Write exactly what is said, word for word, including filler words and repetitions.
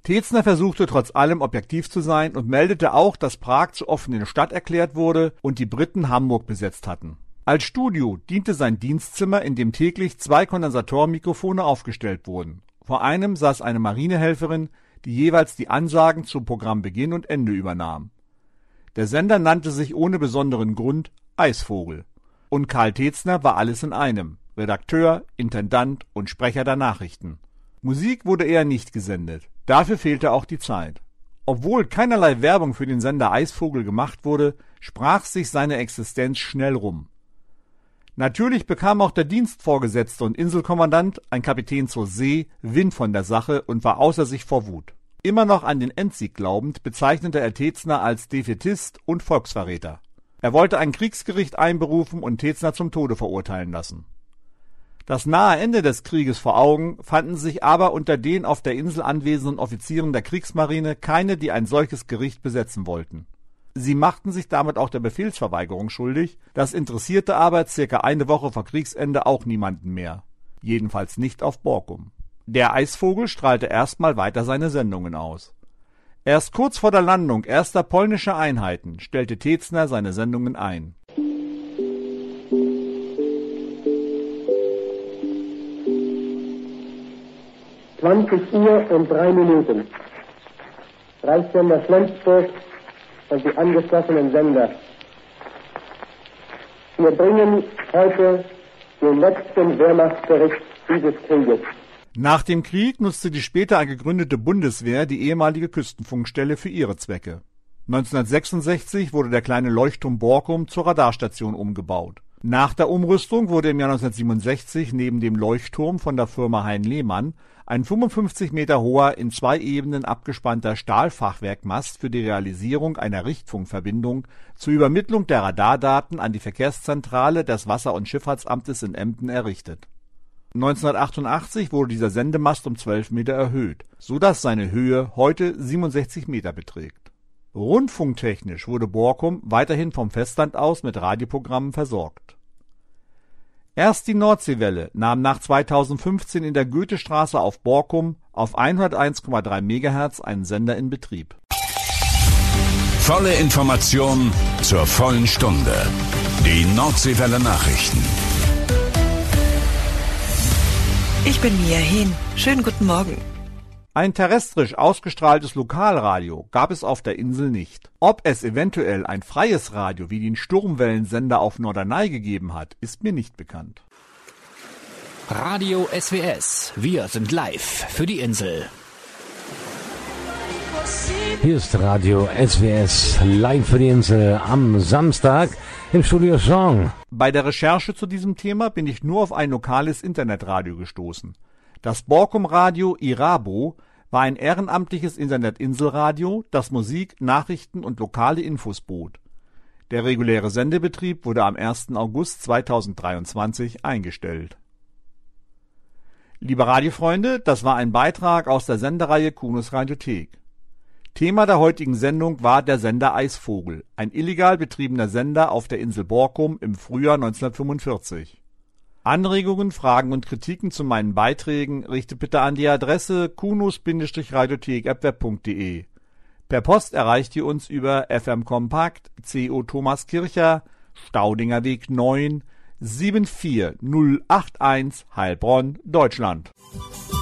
Tetzner versuchte trotz allem objektiv zu sein und meldete auch, dass Prag zur offenen Stadt erklärt wurde und die Briten Hamburg besetzt hatten. Als Studio diente sein Dienstzimmer, in dem täglich zwei Kondensatorenmikrofone aufgestellt wurden. Vor einem saß eine Marinehelferin, die jeweils die Ansagen zu Programmbeginn und Ende übernahm. Der Sender nannte sich ohne besonderen Grund Eisvogel. Und Karl Tetzner war alles in einem: Redakteur, Intendant und Sprecher der Nachrichten. Musik wurde eher nicht gesendet. Dafür fehlte auch die Zeit. Obwohl keinerlei Werbung für den Sender Eisvogel gemacht wurde, sprach sich seine Existenz schnell rum. Natürlich bekam auch der Dienstvorgesetzte und Inselkommandant, ein Kapitän zur See, Wind von der Sache und war außer sich vor Wut. Immer noch an den Endsieg glaubend, bezeichnete er Tetzner als Defaitist und Volksverräter. Er wollte ein Kriegsgericht einberufen und Tetzner zum Tode verurteilen lassen. Das nahe Ende des Krieges vor Augen, fanden sich aber unter den auf der Insel anwesenden Offizieren der Kriegsmarine keine, die ein solches Gericht besetzen wollten. Sie machten sich damit auch der Befehlsverweigerung schuldig, das interessierte aber circa eine Woche vor Kriegsende auch niemanden mehr. Jedenfalls nicht auf Borkum. Der Eisvogel strahlte erstmal weiter seine Sendungen aus. Erst kurz vor der Landung erster polnischer Einheiten stellte Tetzner seine Sendungen ein. zwanzig Uhr und drei Minuten. Reichssender Flensburg und die angeschlossenen Sender. Wir bringen heute den letzten Wehrmachtsbericht dieses Krieges. Nach dem Krieg nutzte die später gegründete Bundeswehr die ehemalige Küstenfunkstelle für ihre Zwecke. neunzehnhundertsechsundsechzig wurde der kleine Leuchtturm Borkum zur Radarstation umgebaut. Nach der Umrüstung wurde im Jahr neunzehnhundertsiebenundsechzig neben dem Leuchtturm von der Firma Hein-Lehmann ein fünfundfünfzig Meter hoher, in zwei Ebenen abgespannter Stahlfachwerkmast für die Realisierung einer Richtfunkverbindung zur Übermittlung der Radardaten an die Verkehrszentrale des Wasser- und Schifffahrtsamtes in Emden errichtet. neunzehnhundertachtundachtzig wurde dieser Sendemast um zwölf Meter erhöht, so dass seine Höhe heute siebenundsechzig Meter beträgt. Rundfunktechnisch wurde Borkum weiterhin vom Festland aus mit Radioprogrammen versorgt. Erst die Nordseewelle nahm nach zweitausendfünfzehn in der Goethestraße auf Borkum auf hunderteins Komma drei Megahertz einen Sender in Betrieb. Volle Information zur vollen Stunde. Die Nordseewelle Nachrichten. Ich bin Mia Hehn. Schönen guten Morgen. Ein terrestrisch ausgestrahltes Lokalradio gab es auf der Insel nicht. Ob es eventuell ein freies Radio wie den Sturmwellensender auf Norderney gegeben hat, ist mir nicht bekannt. Radio S W S. Wir sind live für die Insel. Hier ist Radio S W S live für die Insel am Samstag im Studio Song. Bei der Recherche zu diesem Thema bin ich nur auf ein lokales Internetradio gestoßen. Das Borkum-Radio Irabo war ein ehrenamtliches Internet-Inselradio, das Musik, Nachrichten und lokale Infos bot. Der reguläre Sendebetrieb wurde am ersten August zweitausenddreiundzwanzig eingestellt. Liebe Radiofreunde, das war ein Beitrag aus der Sendereihe Kunos Radiothek. Thema der heutigen Sendung war der Sender Eisvogel, ein illegal betriebener Sender auf der Insel Borkum im Frühjahr neunzehnhundertfünfundvierzig. Anregungen, Fragen und Kritiken zu meinen Beiträgen richtet bitte an die Adresse kunos radiothek at web punkt de. Per Post erreicht ihr uns über F M Kompakt, C O Thomaskircher, Staudinger Weg neun, sieben vier null acht eins, Heilbronn, Deutschland.